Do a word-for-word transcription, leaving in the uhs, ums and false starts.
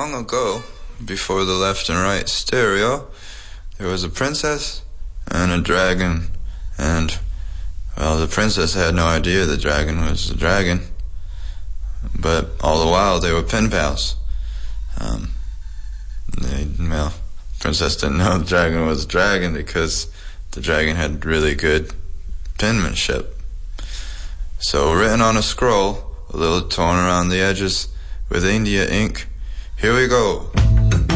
Long ago, before the left and right stereo, there was a princess and a dragon, and, well, the princess had no idea the dragon was a dragon, but all the while they were pen pals. Um, they, well, princess didn't know the dragon was a dragon because the dragon had really good penmanship. So, written on a scroll, a little torn around the edges, with India ink, here we go.